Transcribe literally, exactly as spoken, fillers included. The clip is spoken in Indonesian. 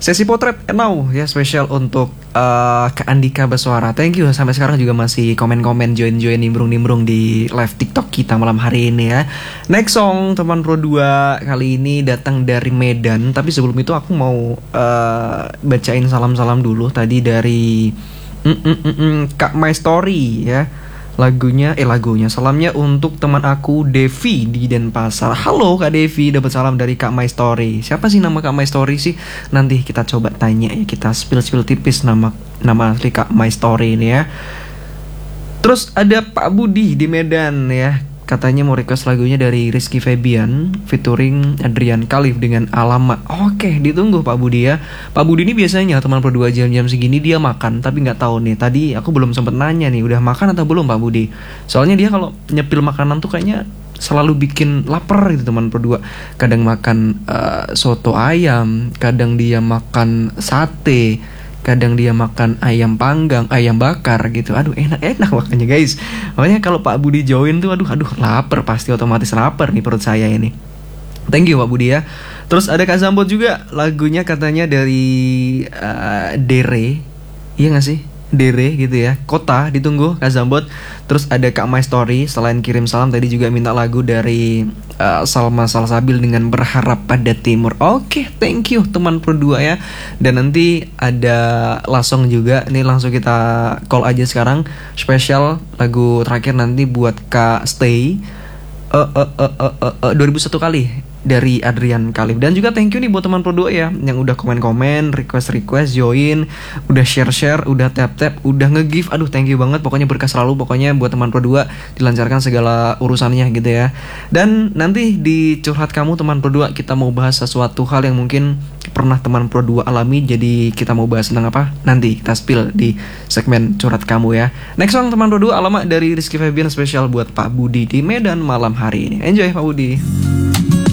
Sesi potret now ya, spesial untuk uh, Kak Andika Baswara. Thank you, sampai sekarang juga masih komen-komen, join-join, nimbrung-nimbrung di live TikTok kita malam hari ini ya. Next song teman Pro dua kali ini datang dari Medan. Tapi sebelum itu aku mau uh, bacain salam-salam dulu. Tadi dari mm, mm, mm, mm, Kak My Story ya. Lagunya, eh lagunya salamnya untuk teman aku Devi di Denpasar. Halo Kak Devi, dapat salam dari Kak My Story. Siapa sih nama Kak My Story sih? Nanti kita coba tanya ya, kita spill-spill tipis nama nama asli Kak My Story ini ya. Terus ada Pak Budi di Medan ya. Katanya mau request lagunya dari Rizky Febian featuring Adrian Khalif dengan Alamak. Oke, ditunggu Pak Budi ya. Pak Budi ini biasanya teman berdua jam-jam segini dia makan, tapi nggak tahu nih. Tadi aku belum sempet nanya nih, udah makan atau belum Pak Budi? Soalnya dia kalau nyepil makanan tuh kayaknya selalu bikin lapar gitu teman berdua. Kadang makan uh, soto ayam, kadang dia makan sate, kadang dia makan ayam panggang, ayam bakar gitu. Aduh enak-enak makanya guys. Makanya kalau Pak Budi join tuh aduh aduh lapar, pasti otomatis lapar nih perut saya ini. Thank you Pak Budi ya. Terus ada Kak Zambot juga, lagunya katanya dari uh, Dere. Iya gak sih? Dere gitu ya. Kota, ditunggu Kak Zambot. Terus ada Kak My Story, selain kirim salam tadi juga minta lagu dari uh, Salma Salsabil dengan Berharap Pada Timur. Oke, okay, thank you teman Pro dua ya. Dan nanti ada Lasong juga. Ini langsung kita call aja sekarang. Spesial lagu terakhir nanti buat Kak Stay. Uh, uh, uh, uh, uh, uh, dua ribu satu kali dari Adrian Khalif. Dan juga thank you nih buat teman Pro dua ya, yang udah komen-komen, request-request, join, udah share-share, udah tap-tap, udah nge-give. Aduh thank you banget, pokoknya berkah selalu. Pokoknya buat teman Pro dua dilancarkan segala urusannya gitu ya. Dan nanti di curhat kamu teman Pro dua, kita mau bahas sesuatu hal yang mungkin pernah teman Pro dua alami. Jadi kita mau bahas tentang apa? Nanti kita spill di segmen curhat kamu ya. Next song teman Pro dua, alamat dari Rizky Febian, spesial buat Pak Budi di Medan malam hari ini. Enjoy Pak Budi.